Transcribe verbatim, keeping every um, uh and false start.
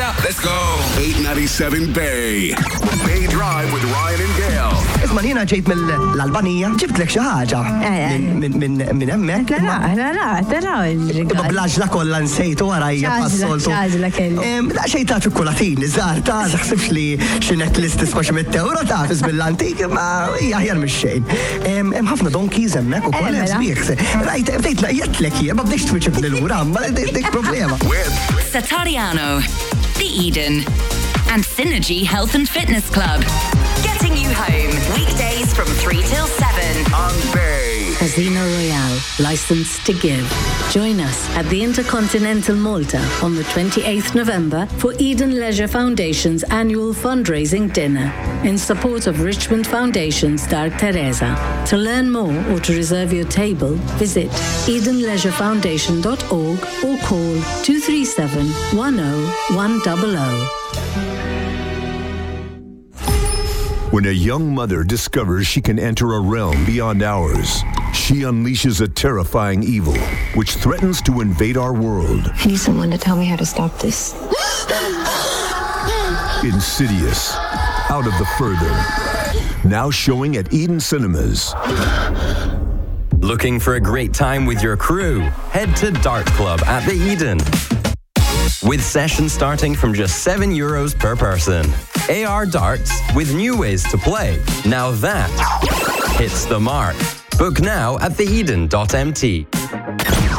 Let's go. eight ninety-seven Bay. Bay Drive with Ryan and Gail. Isma' jiena ġejt mill-Albanija, ġibtlek xi ħaġa minn hemmhekk. La la la, tara Imma blaġla kollha nsejtu warajja passoltu. Xaġla kellu. Xejn ta' ċokkolatin, żgħar ta' taħsibx li xi necklace tiswa xi mit euro ta' bil-antik ma hija aħjar mix-xejn. Hemm ħafna donkeys hemmhekk ukoll hemm sbieħ. Rajt bdejt laqjetlek hija ma bdejx twiċċib lil wura, ma dik problema. Satariano, The Eden, and Synergy Health and Fitness Club. Getting you home weekdays from three till seven on Bay. Casino Royale, licensed to give. Join us at the Intercontinental Malta on the twenty-eighth of November for Eden Leisure Foundation's annual fundraising dinner in support of Richmond Foundation's Dark Teresa. To learn more or to reserve your table, visit eden leisure foundation dot org or call two three seven, one oh one hundred. When a young mother discovers she can enter a realm beyond ours, she unleashes a terrifying evil which threatens to invade our world. I need someone to tell me how to stop this. Insidious, Out of the Further. Now showing at Eden Cinemas. Looking for a great time with your crew? Head to Dart Club at the Eden. With sessions starting from just seven euros per person. A R darts with new ways to play. Now that hits the mark. Book now at the eden dot m t.